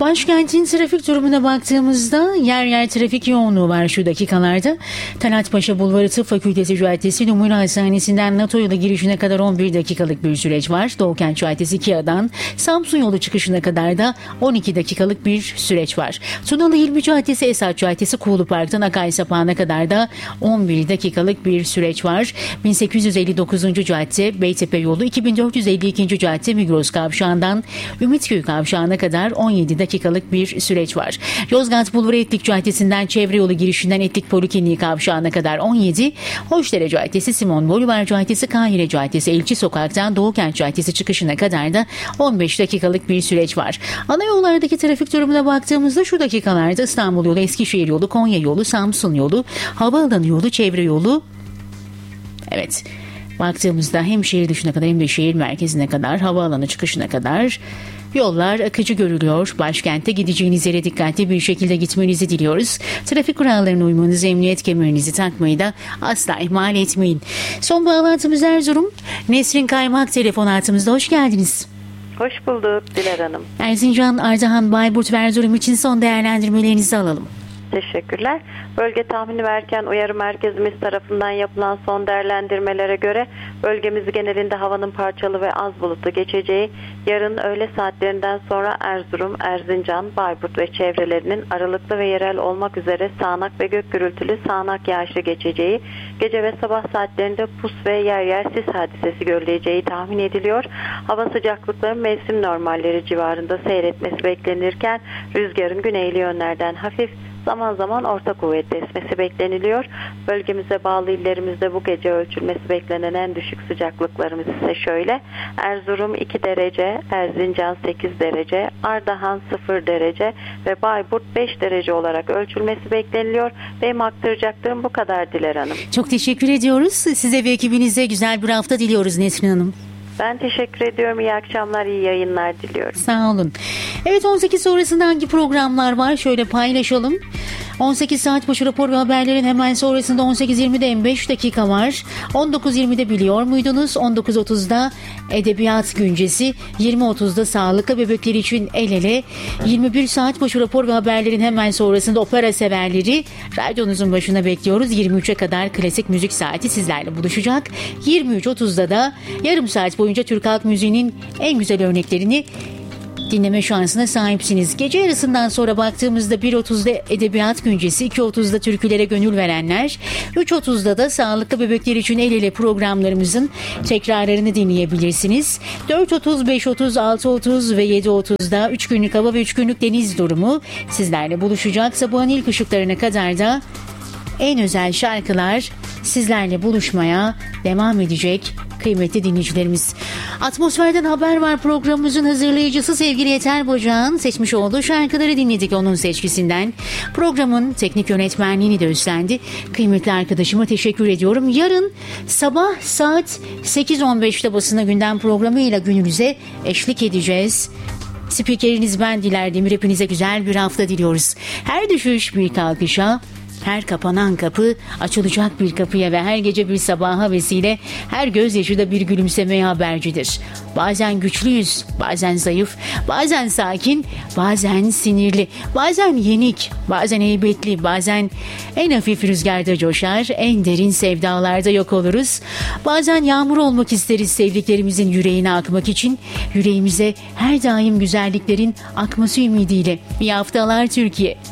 Başkentin trafik durumuna baktığımızda yer yer trafik yoğunluğu var şu dakikalarda. Talat Paşa Bulvarı Tıp Fakültesi Caddesi Numune Hastanesi'nden NATO yolu girişine kadar 11 dakikalık bir süreç var. Doğukent Caddesi Kia'dan Samsun yolu çıkışına kadar da 12 dakikalık bir süreç var. Tunalı Hilmi Caddesi Esat Caddesi Kuğulu Park'tan Akay Sapağı'na kadar da 11 dakikalık bir süreç var. 1859. Cadde Beytepe yolu 2452. Cadde Migros Kavşağı'ndan Ümitköy Kavşağı'na kadar 17 dakikalık bir süreç var. Yozgat Bulvarı Etlik Caddesi'nden çevre yolu girişinden Etlik Polikliniği Kavşağı'na kadar 17, Hoşdere Caddesi, Simon Bolivar Caddesi, Kahire Caddesi, Elçi Sokak'tan Doğukent Caddesi çıkışına kadar da 15 dakikalık bir süreç var. Ana yollardaki trafik durumuna baktığımızda şu dakikalarda İstanbul yolu, Eskişehir yolu, Konya yolu, Samsun yolu, Havaalanı yolu, çevre yolu. Evet, baktığımızda hem şehir dışına kadar hem de şehir merkezine kadar, havaalanı çıkışına kadar yollar akıcı görülüyor. Başkente gideceğiniz yere dikkatli bir şekilde gitmenizi diliyoruz. Trafik kurallarına uymanızı, emniyet kemerinizi takmayı da asla ihmal etmeyin. Son bağlantımız Erzurum. Nesrin Kaymak telefon hattımızda. Hoş geldiniz. Hoş bulduk Diler Hanım. Erzincan, Ardahan, Bayburt ve Erzurum için son değerlendirmelerinizi alalım. Teşekkürler. Bölge tahmini ve erken uyarı merkezimiz tarafından yapılan son değerlendirmelere göre bölgemiz genelinde havanın parçalı ve az bulutlu geçeceği, yarın öğle saatlerinden sonra Erzurum, Erzincan, Bayburt ve çevrelerinin aralıklı ve yerel olmak üzere sağanak ve gök gürültülü sağanak yağışlı geçeceği, gece ve sabah saatlerinde pus ve yer yer sis hadisesi görüleceği tahmin ediliyor. Hava sıcaklıkları mevsim normalleri civarında seyretmesi beklenirken rüzgarın güneyli yönlerden hafif, zaman zaman orta kuvvetli esmesi bekleniliyor. Bölgemize bağlı illerimizde bu gece ölçülmesi beklenen en düşük sıcaklıklarımız ise şöyle: Erzurum 2 derece, Erzincan 8 derece, Ardahan 0 derece ve Bayburt 5 derece olarak ölçülmesi bekleniliyor. Benim aktaracaklarım bu kadar Diler Hanım. Çok teşekkür ediyoruz. Size ve ekibinize güzel bir hafta diliyoruz Nesrin Hanım. Ben teşekkür ediyorum. İyi akşamlar, iyi yayınlar diliyorum. Sağ olun. Evet, 18 sonrasında hangi programlar var? Şöyle paylaşalım. 18 saat başı rapor ve haberlerin hemen sonrasında 18.20'de M5 dakika var. 19.20'de biliyor muydunuz? 19.30'da Edebiyat Güncesi, 20.30'da Sağlıklı Bebekler için El Ele, 21 saat başı rapor ve haberlerin hemen sonrasında opera severleri radyonuzun başına bekliyoruz. 23'e kadar klasik müzik saati sizlerle buluşacak. 23.30'da da yarım saat boyunca Türk halk müziğinin en güzel örneklerini dinleme şansına sahipsiniz. Gece yarısından sonra baktığımızda 1.30'da Edebiyat Güncesi, 2.30'da Türkülere Gönül Verenler, 3.30'da da Sağlıklı Bebekler için El Ele programlarımızın tekrarlarını dinleyebilirsiniz. 4.30, 5.30, 6.30 ve 7.30'da 3 günlük hava ve 3 günlük deniz durumu sizlerle buluşacak. Sabahın ilk ışıklarına kadar da en özel şarkılar sizlerle buluşmaya devam edecek kıymetli dinleyicilerimiz. Atmosferden Haber Var programımızın hazırlayıcısı sevgili Yeter Bocak'ın seçmiş olduğu şarkıları dinledik onun seçkisinden. Programın teknik yönetmenliğini de üstlendi. Kıymetli arkadaşıma teşekkür ediyorum. Yarın sabah saat 8.15'te Basına Gündem programıyla gününüze eşlik edeceğiz. Spikeriniz ben Diler Demir. Hepinize güzel bir hafta diliyoruz. Her düşüş bir kalkışa, her kapanan kapı açılacak bir kapıya ve her gece bir sabaha vesile, her gözyaşı da bir gülümsemeye habercidir. Bazen güçlüyüz, bazen zayıf, bazen sakin, bazen sinirli, bazen yenik, bazen heybetli, bazen en hafif rüzgarda coşar, en derin sevdalarda yok oluruz. Bazen yağmur olmak isteriz sevdiklerimizin yüreğine akmak için, yüreğimize her daim güzelliklerin akması ümidiyle. İyi haftalar Türkiye.